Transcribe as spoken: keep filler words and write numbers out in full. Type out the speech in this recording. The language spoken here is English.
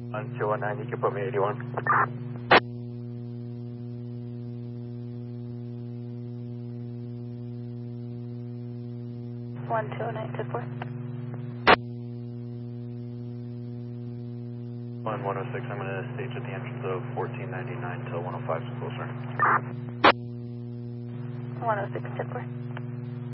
On two one nine, you can put me eighty-one. one two nine two four. On one oh six, I'm going to stage at the entrance of fourteen ninety-nine till one oh five, so closer. one oh six two four.